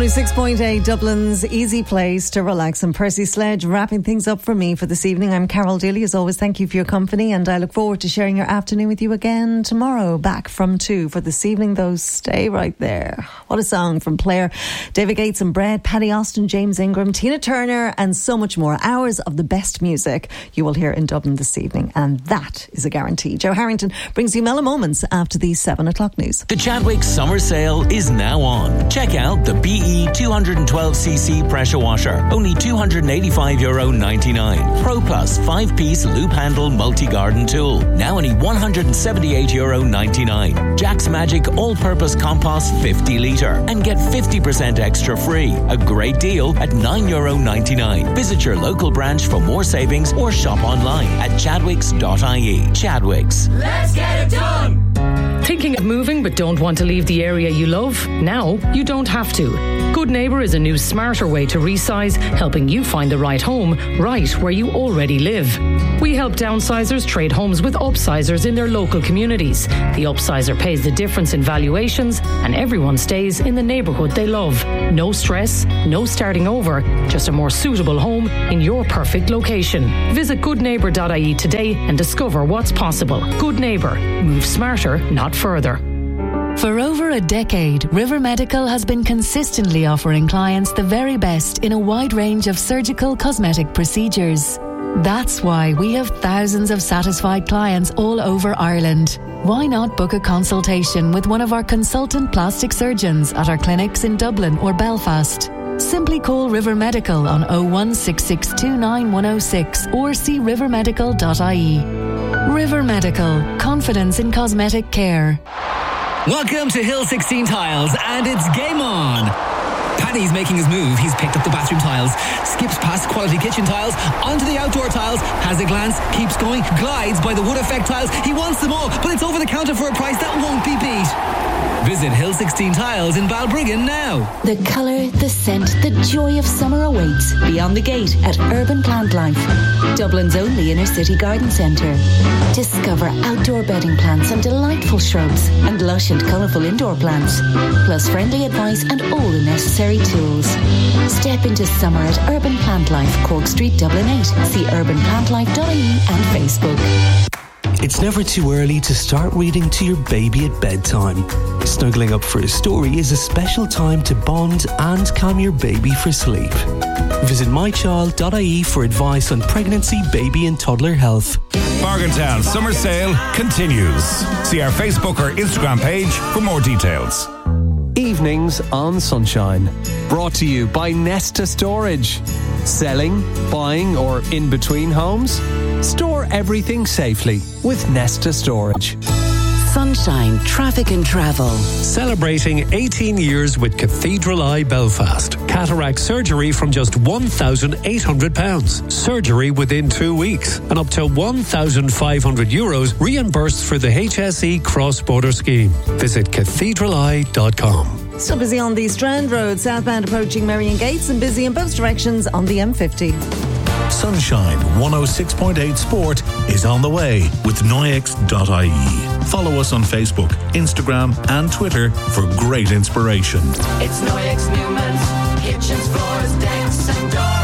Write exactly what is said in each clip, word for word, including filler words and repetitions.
oh six point eight, Dublin's easy place to relax. And Percy Sledge wrapping things up for me for this evening. I'm Carol Daly. As always, thank you for your company, and I look forward to sharing your afternoon with you again tomorrow, back from two. For this evening, though, stay right there. What a song from Player, David Gates and Bread, Paddy Austin, James Ingram, Tina Turner, and so much more. Hours of the best music you will hear in Dublin this evening, and that is a guarantee. Joe Harrington brings you Mellow Moments after the seven o'clock news. The Chadwick Summer Sale is now on. Check out the B E two hundred twelve c c pressure washer, only two hundred eighty-five euro ninety-nine. Pro Plus five piece loop handle multi-garden tool, now only one hundred seventy-eight euro ninety-nine. Jack's Magic all-purpose compost fifty litre, and get fifty percent extra free. A great deal at nine euro ninety-nine. Visit your local branch for more savings or shop online at chadwicks dot I E. Chadwick's. Let's get it done! Thinking of moving but don't want to leave the area you love? Now you don't have to. Good Neighbour is a new smarter way to resize, helping you find the right home right where you already live. We help downsizers trade homes with upsizers in their local communities. The upsizer pays the difference in valuations, and everyone stays in the neighbourhood they love. No stress, no starting over, just a more suitable home in your perfect location. Visit good neighbour dot I E today and discover what's possible. Good Neighbour. Move smarter, not further. For over a decade, River Medical has been consistently offering clients the very best in a wide range of surgical cosmetic procedures. That's why we have thousands of satisfied clients all over Ireland. Why not book a consultation with one of our consultant plastic surgeons at our clinics in Dublin or Belfast? Simply call River Medical on oh one six six two nine one oh six or see river medical dot I E. River Medical, confidence in cosmetic care. Welcome to Hill sixteen Tiles, and it's game on. Paddy's making his move. He's picked up the bathroom tiles, skips past quality kitchen tiles, onto the outdoor tiles, has a glance, keeps going, glides by the wood effect tiles. He wants them all, but it's over the counter for a price that won't be beat. Visit Hill sixteen Tiles in Balbriggan now. The colour, the scent, the joy of summer awaits beyond the gate at Urban Plant Life, Dublin's only inner city garden centre. Discover outdoor bedding plants and delightful shrubs, and lush and colourful indoor plants, plus friendly advice and all the necessary tools. Step into summer at Urban Plant Life, Cork Street, Dublin eight. See urban plant life dot I E and Facebook. It's never too early to start reading to your baby at bedtime. Snuggling up for a story is a special time to bond and calm your baby for sleep. Visit my child dot I E for advice on pregnancy, baby and toddler health. Bargaintown Summer Sale continues. See our Facebook or Instagram page for more details. Evenings on Sunshine. Brought to you by Nesta Storage. Selling, buying or in between homes? Store everything safely with Nesta Storage. Sunshine Traffic and Travel. Celebrating eighteen years with Cathedral Eye Belfast. Cataract surgery from just one thousand eight hundred pounds. Surgery within two weeks. And up to one thousand five hundred euros reimbursed for the H S E cross-border scheme. Visit cathedral eye dot com. Still busy on the Strand Road, southbound approaching Merrion Gates, and busy in both directions on the M fifty. Sunshine one oh six point eight Sport is on the way with Noyex dot I E. Follow us on Facebook, Instagram and Twitter for great inspiration. It's Noyex Newman's kitchens, floors, decks and doors.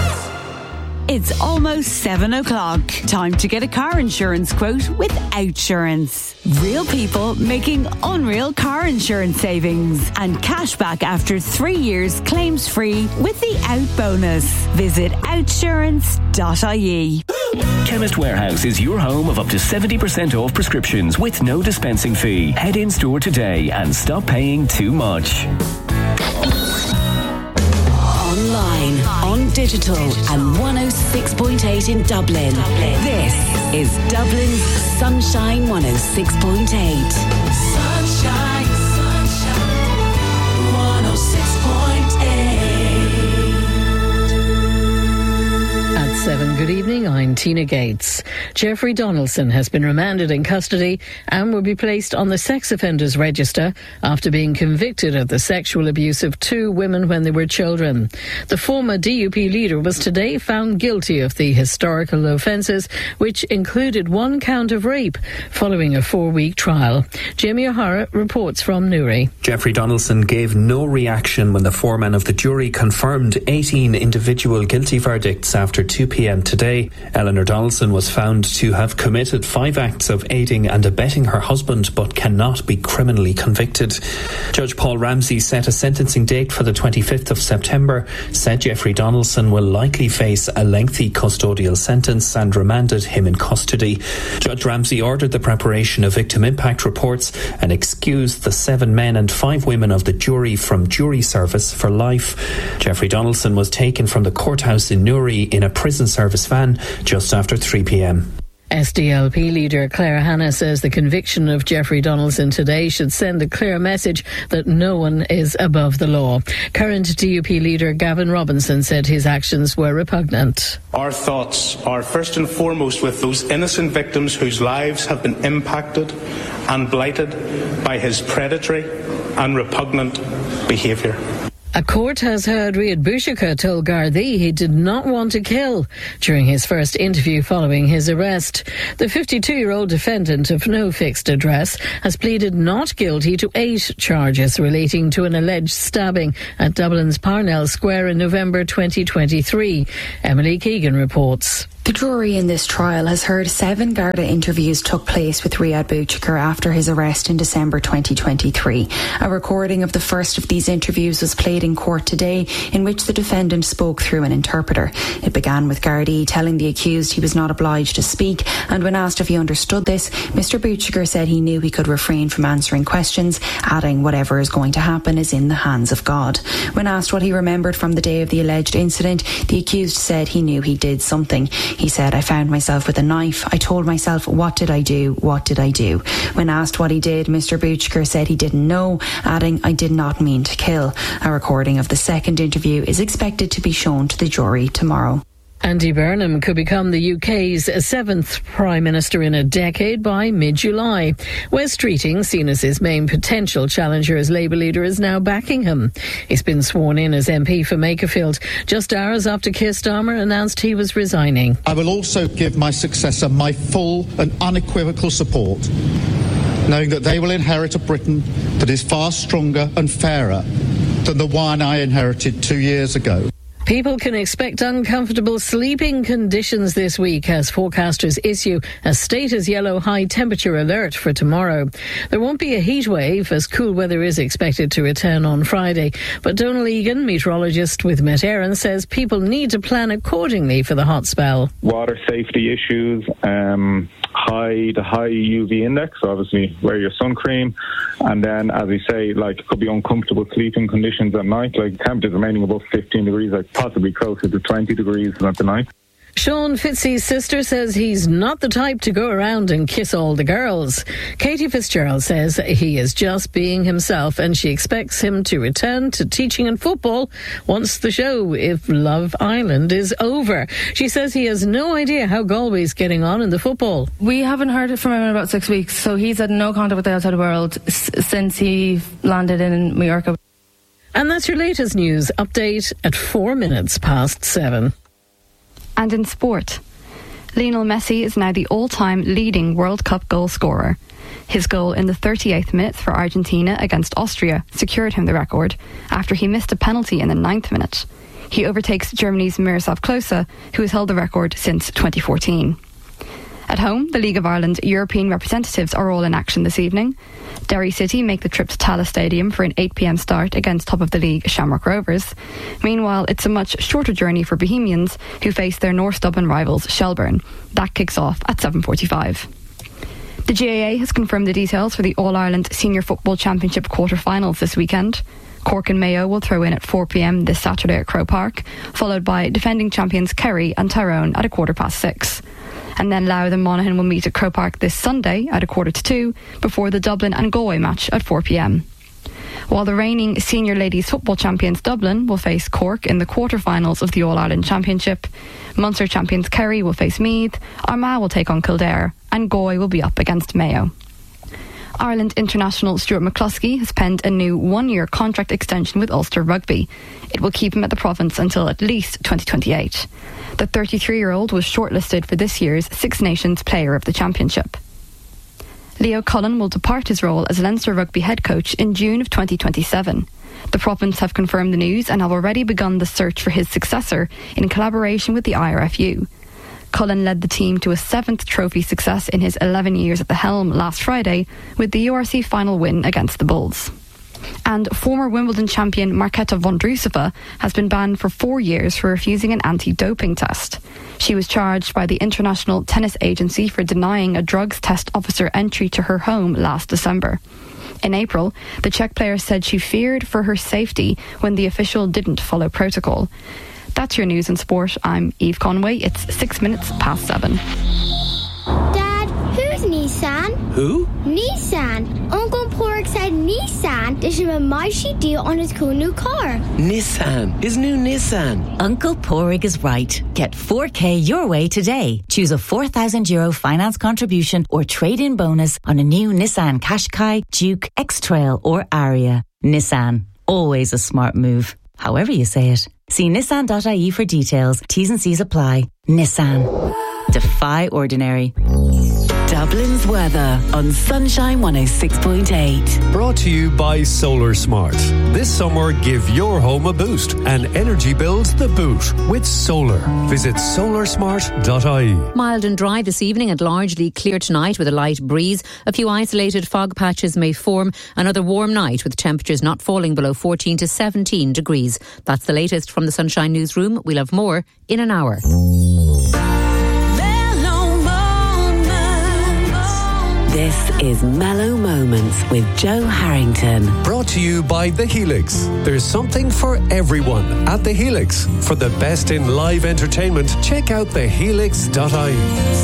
It's almost seven o'clock. Time to get a car insurance quote with Outsurance. Real people making unreal car insurance savings and cash back after three years claims free with the Out bonus. Visit outsurance dot I E. Chemist Warehouse is your home of up to seventy percent off prescriptions with no dispensing fee. Head in store today and stop paying too much. Online, on digital, and one oh six point eight in Dublin. Dublin. This is Dublin's Sunshine one oh six point eight. Sunshine, sunshine, one oh six point eight. At seven, good evening, I'm Argentina gates. Jeffrey Donaldson has been remanded in custody and will be placed on the sex offenders register after being convicted of the sexual abuse of two women when they were children. The former D U P leader was today found guilty of the historical offences, which included one count of rape, following a four-week trial. Jamie O'Hara reports from Newry. Jeffrey Donaldson gave no reaction when the foreman of the jury confirmed eighteen individual guilty verdicts after two p.m. today. Eleanor Donaldson was found to have committed five acts of aiding and abetting her husband, but cannot be criminally convicted. Judge Paul Ramsey set a sentencing date for the twenty-fifth of September, said Jeffrey Donaldson will likely face a lengthy custodial sentence, and remanded him in custody. Judge Ramsey ordered the preparation of victim impact reports and excused the seven men and five women of the jury from jury service for life. Jeffrey Donaldson was taken from the courthouse in Newry in a prison service van just after three p.m. S D L P leader Claire Hanna says the conviction of Jeffrey Donaldson today should send a clear message that no one is above the law. Current D U P leader Gavin Robinson said his actions were repugnant. Our thoughts are first and foremost with those innocent victims whose lives have been impacted and blighted by his predatory and repugnant behaviour. A court has heard Riyad Bouchika told Gardaí he did not want to kill during his first interview following his arrest. The fifty-two-year-old defendant of no fixed address has pleaded not guilty to eight charges relating to an alleged stabbing at Dublin's Parnell Square in November twenty twenty-three. Emily Keegan reports. The jury in this trial has heard seven Garda interviews took place with Riyad Bouchika after his arrest in December twenty twenty-three. A recording of the first of these interviews was played in court today, in which the defendant spoke through an interpreter. It began with Gardaí telling the accused he was not obliged to speak, and when asked if he understood this, Mister Bouchika said he knew he could refrain from answering questions, adding whatever is going to happen is in the hands of God. When asked what he remembered from the day of the alleged incident, the accused said he knew he did something. He said, "I found myself with a knife. I told myself, what did I do? What did I do?" When asked what he did, Mister Bouchika said he didn't know, adding, "I did not mean to kill." A recording of the second interview is expected to be shown to the jury tomorrow. Andy Burnham could become the U K's seventh Prime Minister in a decade by mid-July. Wes Streeting, seen as his main potential challenger as Labour leader, is now backing him. He's been sworn in as M P for Makerfield just hours after Keir Starmer announced he was resigning. I will also give my successor my full and unequivocal support, knowing that they will inherit a Britain that is far stronger and fairer than the one I inherited two years ago. People can expect uncomfortable sleeping conditions this week as forecasters issue a state as yellow high temperature alert for tomorrow. There won't be a heat wave as cool weather is expected to return on Friday. But Donal Egan, meteorologist with Met Éireann, says people need to plan accordingly for the hot spell. Water safety issues, um, high the high U V index, so obviously wear your sun cream, and then as we say, like it could be uncomfortable sleeping conditions at night, like temperatures remaining above fifteen degrees, like possibly closer to twenty degrees at the night. Sean Fitzy's sister says he's not the type to go around and kiss all the girls. Katie Fitzgerald says he is just being himself, and she expects him to return to teaching and football once the show, If Love Island, is over. She says he has no idea how Galway's getting on in the football. We haven't heard from him in about six weeks, so he's had no contact with the outside world s- since he landed in Mallorca. And that's your latest news update at four minutes past seven. And in sport, Lionel Messi is now the all-time leading World Cup goal scorer. His goal in the thirty-eighth minute for Argentina against Austria secured him the record after he missed a penalty in the ninth minute. He overtakes Germany's Miroslav Klose, who has held the record since twenty fourteen. At home, the League of Ireland European representatives are all in action this evening. Derry City make the trip to Tallaght Stadium for an eight p.m. start against top of the league Shamrock Rovers. Meanwhile, it's a much shorter journey for Bohemians, who face their North Dublin rivals Shelbourne. That kicks off at seven forty-five. The G A A has confirmed the details for the All-Ireland Senior Football Championship quarter-finals this weekend. Cork and Mayo will throw in at four p.m. this Saturday at Croke Park, followed by defending champions Kerry and Tyrone at a quarter past six. And then Louth and Monaghan will meet at Croke Park this Sunday at a quarter to two, before the Dublin and Galway match at four p.m. While the reigning senior ladies football champions Dublin will face Cork in the quarter-finals of the All-Ireland Championship, Munster champions Kerry will face Meath, Armagh will take on Kildare, and Galway will be up against Mayo. Ireland international Stuart McCluskey has penned a new one-year contract extension with Ulster Rugby. It will keep him at the province until at least twenty twenty-eight. The thirty-three-year-old was shortlisted for this year's Six Nations Player of the Championship. Leo Cullen will depart his role as Leinster Rugby head coach in June of twenty twenty-seven. The province have confirmed the news and have already begun the search for his successor in collaboration with the I R F U. Cullen led the team to a seventh trophy success in his eleven years at the helm last Friday with the U R C final win against the Bulls. And former Wimbledon champion Marketa Vondrousova has been banned for four years for refusing an anti-doping test. She was charged by the International Tennis Agency for denying a drugs test officer entry to her home last December. In April, the Czech player said she feared for her safety when the official didn't follow protocol. That's your news and sport. I'm Eve Conway. It's six minutes past seven. Dad, who's Nissan? Who? Nissan. Uncle Pork said Nissan. There's a mighty deal on his cool new car. Nissan. His new Nissan. Uncle Porig is right. Get four K your way today. Choose a four thousand euro finance contribution or trade-in bonus on a new Nissan Qashqai, Duke, X-Trail or Aria. Nissan. Always a smart move. However you say it. See nissan dot I E for details. T's and C's apply. Nissan. Defy ordinary. Dublin's weather on Sunshine one oh six point eight. Brought to you by Solar Smart. This summer, give your home a boost and energy bills the boot with solar. Visit solar smart dot I E. Mild and dry this evening and largely clear tonight with a light breeze. A few isolated fog patches may form. Another warm night with temperatures not falling below fourteen to seventeen degrees. That's the latest from the Sunshine Newsroom. We'll have more in an hour. This is Mellow Moments with Joe Harrington. Brought to you by The Helix. There's something for everyone at The Helix. For the best in live entertainment, check out the helix dot I E.